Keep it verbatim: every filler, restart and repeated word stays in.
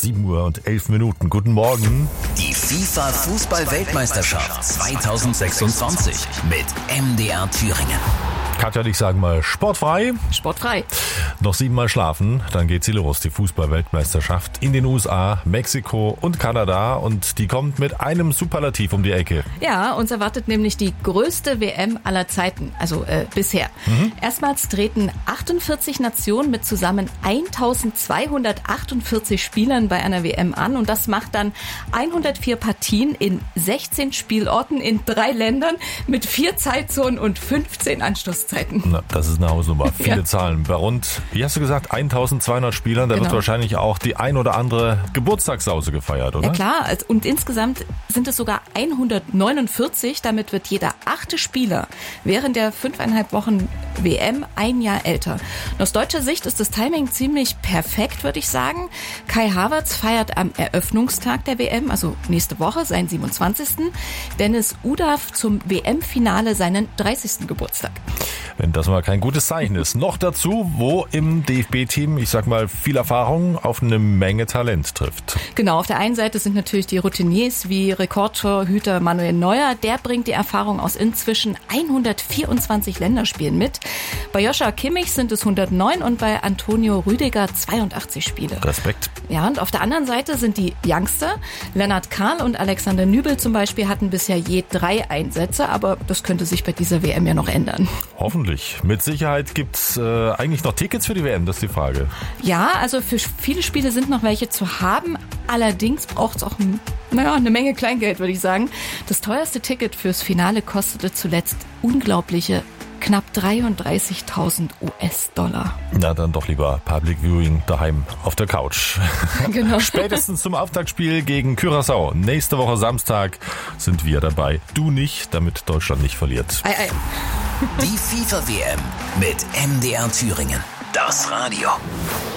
sieben Uhr und elf Minuten. Guten Morgen. Die FIFA-Fußball-Weltmeisterschaft zweitausendsechsundzwanzig mit M D R Thüringen. Katja und ich sagen mal sportfrei. Sportfrei. Noch siebenmal schlafen, dann geht sie los. Die Fußball-Weltmeisterschaft in den U S A, Mexiko und Kanada. Und die kommt mit einem Superlativ um die Ecke. Ja, uns erwartet nämlich die größte W M aller Zeiten, also äh, bisher. Mhm. Erstmals treten achtundvierzig Nationen mit zusammen eintausendzweihundertachtundvierzig Spielern bei einer W M an. Und das macht dann hundertvier Partien in sechzehn Spielorten in drei Ländern mit vier Zeitzonen und fünfzehn Anstoßzeiten. Na, das ist eine Hausnummer. Viele Ja. Zahlen. Bei rund, wie hast du gesagt, eintausendzweihundert Spielern. Da Genau. wird wahrscheinlich auch die ein oder andere Geburtstagssause gefeiert, oder? Ja klar, und insgesamt sind es sogar hundertneunundvierzig. Damit wird jeder achte Spieler während der fünfeinhalb Wochen W M ein Jahr älter. Und aus deutscher Sicht ist das Timing ziemlich perfekt, würde ich sagen. Kai Havertz feiert am Eröffnungstag der W M, also nächste Woche, seinen siebenundzwanzigsten Dennis Udaf zum W M-Finale seinen dreißigsten Geburtstag. Wenn das mal kein gutes Zeichen ist. Noch dazu, wo im D F B-Team, ich sag mal, viel Erfahrung auf eine Menge Talent trifft. Genau, auf der einen Seite sind natürlich die Routiniers wie Rekordtorhüter Manuel Neuer. Der bringt die Erfahrung aus inzwischen hundertvierundzwanzig Länderspielen mit. Bei Joshua Kimmich sind es hundertneun und bei Antonio Rüdiger zweiundachtzig Spiele. Respekt. Ja, und auf der anderen Seite sind die Youngster. Lennart Kahl und Alexander Nübel zum Beispiel hatten bisher je drei Einsätze, aber das könnte sich bei dieser W M ja noch ändern. Hoffentlich. Mit Sicherheit gibt's äh, eigentlich noch Tickets für die W M, das ist die Frage. Ja, also für viele Spiele sind noch welche zu haben. Allerdings braucht es auch ein, naja, eine Menge Kleingeld, würde ich sagen. Das teuerste Ticket fürs Finale kostete zuletzt unglaubliche knapp dreiunddreißigtausend U S-Dollar. Na, dann doch lieber Public Viewing daheim auf der Couch. Genau. Spätestens zum Auftaktspiel gegen Curaçao. Nächste Woche Samstag sind wir dabei. Du nicht, damit Deutschland nicht verliert. Ei, ei. Die FIFA-W M mit M D R Thüringen. Das Radio.